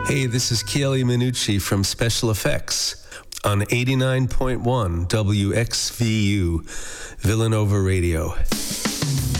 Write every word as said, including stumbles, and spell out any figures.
Hey, this is Chieli Minucci from Special Effects on eighty-nine point one W X V U, Villanova Radio.